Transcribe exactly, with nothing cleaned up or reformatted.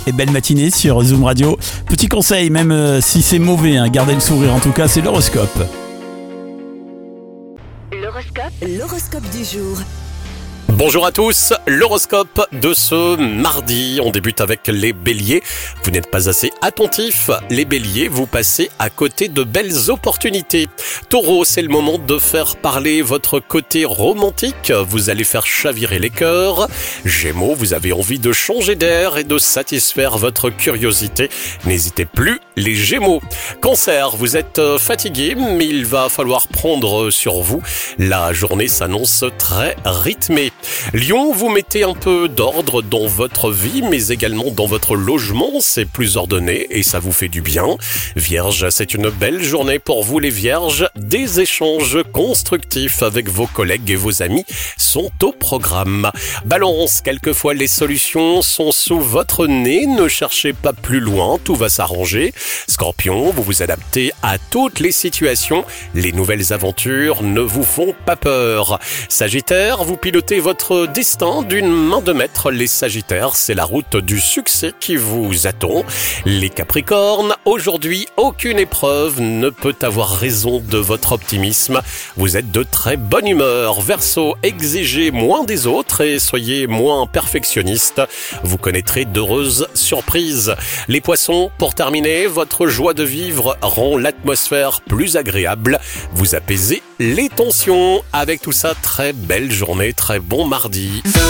et belle matinée sur Zoom Radio. Petit conseil, même euh, si c'est mauvais, hein, gardez le sourire en tout cas, c'est l'horoscope. L'horoscope, l'horoscope du jour. Bonjour à tous, l'horoscope de ce mardi, on débute avec les béliers. Vous n'êtes pas assez attentifs, les béliers, vous passez à côté de belles opportunités. Taureau, c'est le moment de faire parler votre côté romantique, vous allez faire chavirer les cœurs. Gémeaux, vous avez envie de changer d'air et de satisfaire votre curiosité, n'hésitez plus les gémeaux. Cancer, vous êtes fatigué, mais il va falloir prendre sur vous, la journée s'annonce très rythmée. Lion, vous mettez un peu d'ordre dans votre vie, mais également dans votre logement, c'est plus ordonné et ça vous fait du bien. Vierge, c'est une belle journée pour vous les vierges, des échanges constructifs avec vos collègues et vos amis sont au programme. Balance, quelquefois les solutions sont sous votre nez, ne cherchez pas plus loin, tout va s'arranger. Scorpion, vous vous adaptez à toutes les situations, les nouvelles aventures ne vous font pas peur. Sagittaire, vous pilotez votre Votre destin d'une main de maître, les Sagittaires, c'est la route du succès qui vous attend. Les Capricornes, aujourd'hui, aucune épreuve ne peut avoir raison de votre optimisme. Vous êtes de très bonne humeur. Verseau, exigez moins des autres et soyez moins perfectionniste. Vous connaîtrez d'heureuses surprises. Les Poissons, pour terminer, votre joie de vivre rend l'atmosphère plus agréable. Vous apaisez les tensions. Avec tout ça, très belle journée, très bon mardi.